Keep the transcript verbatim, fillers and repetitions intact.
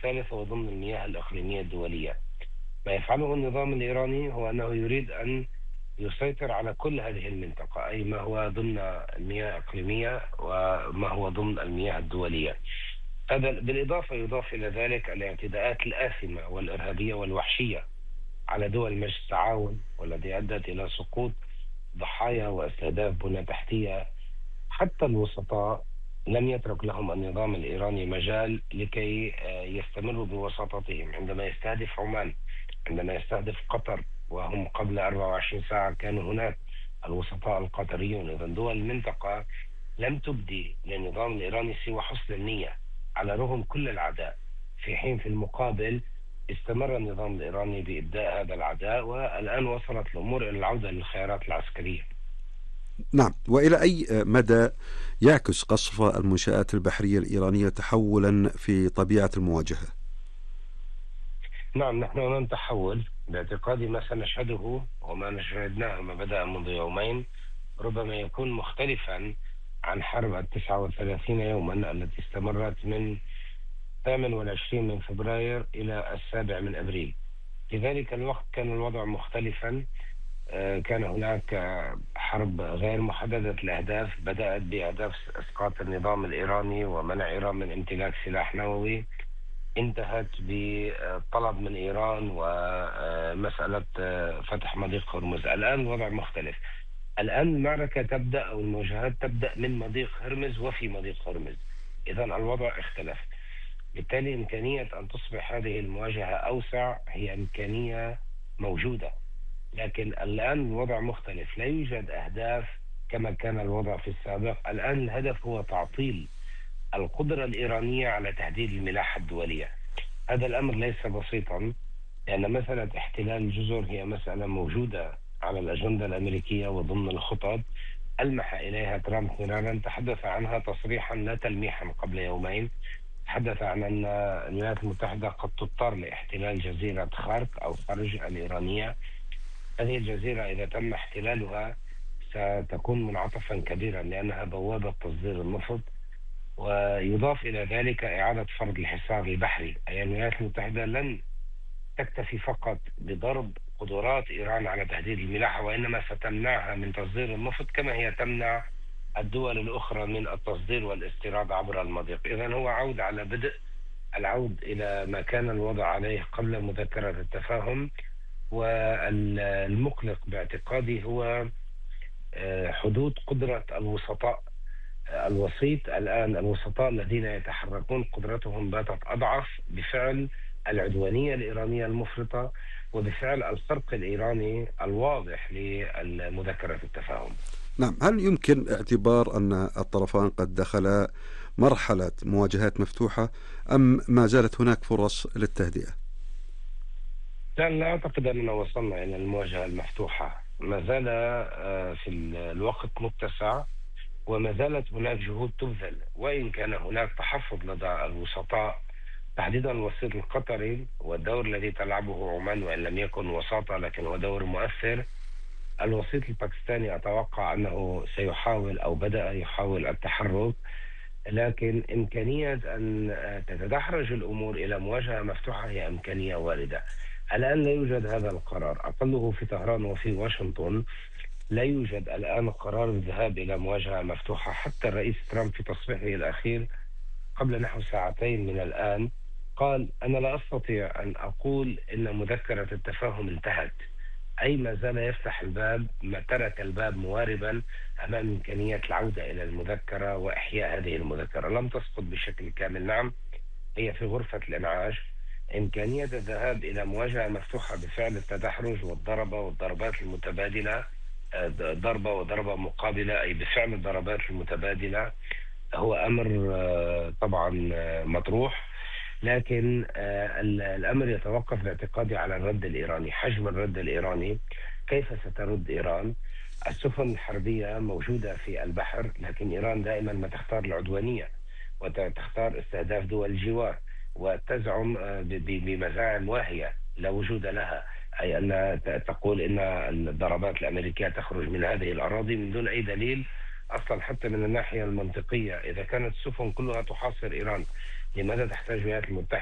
الثالث هو ضمن المياه الإقليمية الدولية. ما يفعله النظام الإيراني هو أنه يريد أن يسيطر على كل هذه المنطقة، أي ما هو ضمن المياه الإقليمية وما هو ضمن المياه الدولية. هذا بالإضافة يضاف إلى ذلك الاعتداءات الآثمة والإرهابية والوحشية على دول مجلس التعاون، والذي أدت إلى سقوط ضحايا واستهداف بنى تحتية. حتى الوسطاء لم يترك لهم النظام الإيراني مجال لكي آه، يستمروا بوساطتهم، عندما يستهدف عمان، عندما يستهدف قطر، وهم قبل أربع وعشرين ساعة كانوا هناك الوسطاء القطريون. إذا دول المنطقة لم تبدي للنظام الإيراني سوى حسن النية على رغم كل العداء، في حين في المقابل استمر النظام الإيراني بإبداء هذا العداء، والآن وصلت الأمور إلى العودة للخيارات العسكرية. نعم، وإلى أي مدى يعكس قصف المنشآت البحرية الإيرانية تحولا في طبيعة المواجهة؟ نعم، نحن أمام تحول باعتقادي. ما سنشهده وما شاهدناه ما بدأ منذ يومين ربما يكون مختلفا عن حرب التسعة والثلاثين يوما التي استمرت من الثامن والعشرين من فبراير إلى السابع من أبريل. في ذلك الوقت كان الوضع مختلفا. آه، كان هناك آه، حرب غير محددة الأهداف، بدأت بأهداف إسقاط النظام الإيراني ومنع إيران من امتلاك سلاح نووي، انتهت بطلب من إيران ومسألة فتح مضيق هرمز. الآن الوضع مختلف. الآن المعركة تبدأ أو المواجهات تبدأ من مضيق هرمز وفي مضيق هرمز. إذن الوضع اختلف، بالتالي إمكانية أن تصبح هذه المواجهة أوسع هي إمكانية موجودة، لكن الآن الوضع مختلف. لا يوجد أهداف كما كان الوضع في السابق. الآن الهدف هو تعطيل القدرة الإيرانية على تهديد الملاحة الدولية. هذا الأمر ليس بسيطا، لأن مسألة احتلال الجزر هي مسألة موجودة على الأجندة الأمريكية وضمن الخطط ألمح إليها ترامب مرارا. تحدث عنها تصريحا لا تلميحا قبل يومين، تحدث عن أن الولايات المتحدة قد تضطر لاحتلال جزيرة خارك أو خرج الإيرانية. هذه الجزيرة إذا تم احتلالها ستكون منعطفا كبيرا، لأنها بوابة تصدير النفط. ويضاف إلى ذلك إعادة فرض الحصار البحري، أي الولايات المتحدة لن تكتفي فقط بضرب قدرات إيران على تهديد الملاحة، وإنما ستمنعها من تصدير النفط كما هي تمنع الدول الأخرى من التصدير والاستيراد عبر المضيق. إذن هو عود على بدء العود إلى ما كان الوضع عليه قبل مذكرة التفاهم. والمقلق باعتقادي هو حدود قدرة الوسطاء. الوسيط الآن، الوسطاء الذين يتحركون قدرتهم باتت أضعف بفعل العدوانية الإيرانية المفرطة وبفعل الخرق الإيراني الواضح لمذكرة التفاهم. نعم، هل يمكن اعتبار أن الطرفان قد دخلا مرحلة مواجهات مفتوحة أم ما زالت هناك فرص للتهدئة؟ لا أعتقد أننا وصلنا إلى المواجهة المفتوحة، ما زال في الوقت متسع وما زالت هناك جهود تبذل، وإن كان هناك تحفظ لدى الوسطاء تحديدا الوسيط القطري والدور الذي تلعبه عمان، وإن لم يكن وساطة لكن هو دور مؤثر. الوسيط الباكستاني أتوقع أنه سيحاول أو بدأ يحاول التحرك، لكن إمكانية أن تتدحرج الأمور إلى مواجهة مفتوحة هي إمكانية واردة. الآن لا يوجد هذا القرار، أقله في طهران وفي واشنطن. لا يوجد الآن قرار الذهاب إلى مواجهة مفتوحة. حتى الرئيس ترامب في تصريحه الأخير قبل نحو ساعتين من الآن قال: أنا لا أستطيع أن أقول إن مذكرة التفاهم انتهت، أي ما زال يفتح الباب، ما ترك الباب مواربا أمام إمكانية العودة إلى المذكرة وإحياء هذه المذكرة. لم تسقط بشكل كامل، نعم هي في غرفة الإنعاش. إمكانية الذهاب إلى مواجهة مفتوحة بفعل التدحرج والضربة والضربات المتبادلة، ضربة وضربة مقابلة، أي بفعل الضربات المتبادلة، هو أمر طبعا مطروح. لكن الأمر يتوقف باعتقادي على الرد الإيراني، حجم الرد الإيراني، كيف سترد إيران. السفن الحربية موجودة في البحر، لكن إيران دائما ما تختار العدوانية وتختار استهداف دول الجوار، وتزعم بمزاعم واهية لا وجود لها، أي أن تقول إن الضربات الأمريكية تخرج من هذه الأراضي من دون أي دليل أصلا. حتى من الناحية المنطقية، إذا كانت السفن كلها تحاصر إيران، لماذا تحتاج الولايات المتحدة